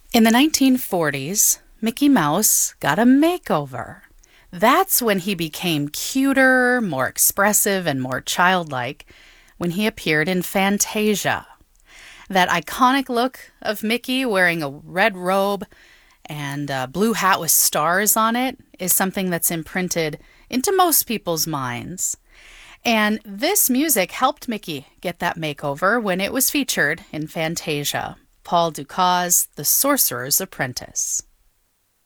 In the 1940s, Mickey Mouse got a makeover. That's when he became cuter, more expressive, and more childlike when he appeared in Fantasia. That iconic look of Mickey wearing a red robe and a blue hat with stars on it is something that's imprinted into most people's minds. And this music helped Mickey get that makeover when it was featured in Fantasia, Paul Dukas' The Sorcerer's Apprentice.